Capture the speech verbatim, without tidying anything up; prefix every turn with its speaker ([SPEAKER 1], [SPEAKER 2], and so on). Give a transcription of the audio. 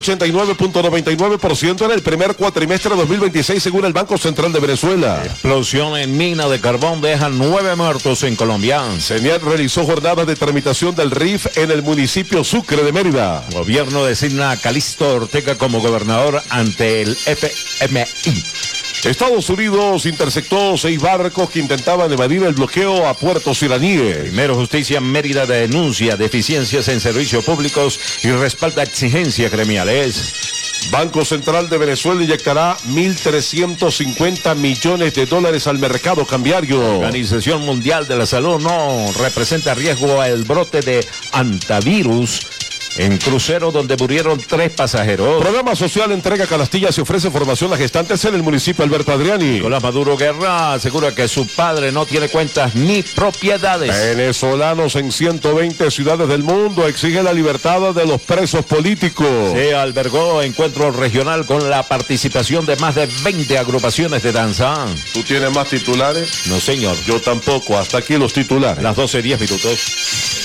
[SPEAKER 1] ochenta y nueve punto noventa y nueve por ciento en el primer cuatrimestre de dos mil veintiséis según el Banco Central de Venezuela.
[SPEAKER 2] Explosión en mina de carbón deja nueve muertos en Colombia.
[SPEAKER 1] CENIAT realizó jornadas de tramitación del R I F en el municipio Sucre de Mérida.
[SPEAKER 2] Gobierno designa a Calixto Ortega como gobernador ante el F M I.
[SPEAKER 1] Estados Unidos interceptó seis barcos que intentaban evadir el bloqueo a puertos iraníes.
[SPEAKER 2] Primero Justicia Mérida denuncia deficiencias en servicios públicos y respalda exigencias gremiales.
[SPEAKER 1] Banco Central de Venezuela inyectará mil trescientos cincuenta millones de dólares al mercado cambiario.
[SPEAKER 2] Organización Mundial de la Salud no representa riesgo al brote de antivirus en crucero donde murieron tres pasajeros.
[SPEAKER 1] Programa social entrega Calastilla se ofrece formación a gestantes en el municipio Alberto Adriani.
[SPEAKER 2] Nicolás Maduro Guerra asegura que su padre no tiene cuentas ni propiedades.
[SPEAKER 1] Venezolanos en ciento veinte ciudades del mundo exigen la libertad de los presos políticos.
[SPEAKER 2] Se albergó encuentro regional con la participación de más de veinte agrupaciones de danza.
[SPEAKER 1] ¿Tú tienes más titulares?
[SPEAKER 2] No, señor.
[SPEAKER 1] Yo tampoco. Hasta aquí los titulares.
[SPEAKER 2] Las doce diez minutos.